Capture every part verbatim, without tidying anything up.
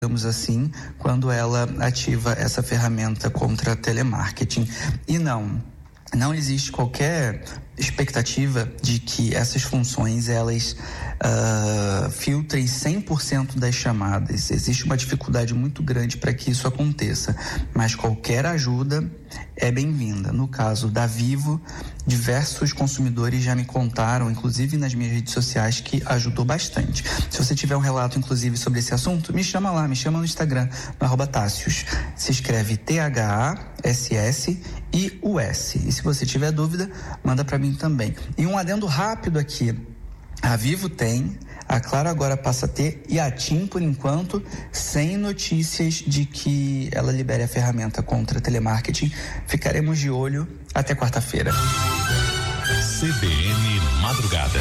digamos assim, quando ela ativa essa ferramenta contra telemarketing. E não, não existe qualquer expectativa de que essas funções elas uh, filtrem cem por cento das chamadas. Existe uma dificuldade muito grande para que isso aconteça, mas qualquer ajuda é bem-vinda. No caso da Vivo, diversos consumidores já me contaram, inclusive nas minhas redes sociais, que ajudou bastante. Se você tiver um relato, inclusive, sobre esse assunto, me chama lá, me chama no Instagram, no arroba Tássios. Se escreve T H A S S I U S. E se você tiver dúvida, manda para mim também. E um adendo rápido aqui. A Vivo tem, a Claro agora passa a ter, e a TIM, por enquanto, sem notícias de que ela libere a ferramenta contra telemarketing. Ficaremos de olho até quarta-feira. C B N Madrugada.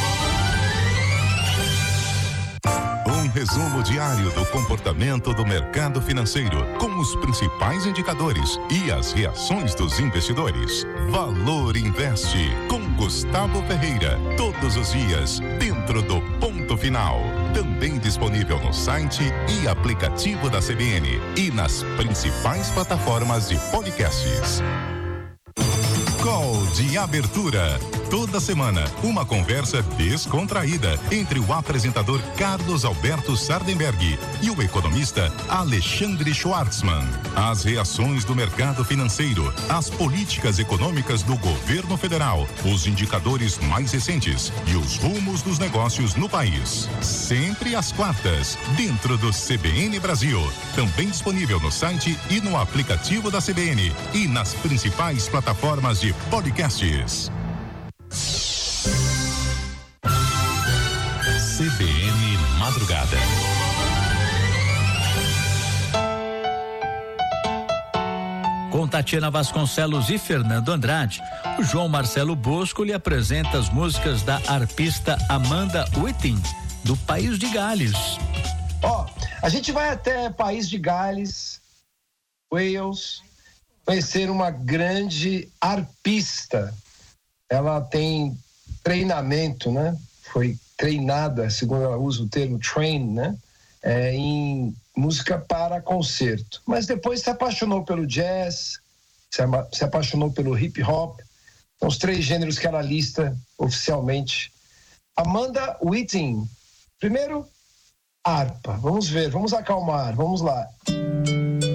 Um resumo diário do comportamento do mercado financeiro, com os principais indicadores e as reações dos investidores. Valor Investe, com Gustavo Ferreira, todos os dias, dentro do Ponto Final. Também disponível no site e aplicativo da C B N e nas principais plataformas de podcasts. Call de abertura. Toda semana, uma conversa descontraída entre o apresentador Carlos Alberto Sardenberg e o economista Alexandre Schwartzman. As reações do mercado financeiro, as políticas econômicas do governo federal, os indicadores mais recentes e os rumos dos negócios no país. Sempre às quartas, dentro do C B N Brasil. Também disponível no site e no aplicativo da C B N e nas principais plataformas de podcasts. C B N Madrugada. Com Tatiana Vasconcelos e Fernando Andrade, o João Marcelo Bosco lhe apresenta as músicas da arpista Amanda Whiting, do País de Gales. Ó, oh, a gente vai até País de Gales, Wales, conhecer uma grande arpista. Ela tem treinamento, né? Foi treinada, segundo ela usa o termo train, né? É, em música para concerto. Mas depois se apaixonou pelo jazz, se, ama, se apaixonou pelo hip hop. São os três gêneros que ela lista oficialmente. Amanda Whiting. Primeiro, harpa. Vamos ver, vamos acalmar, vamos lá.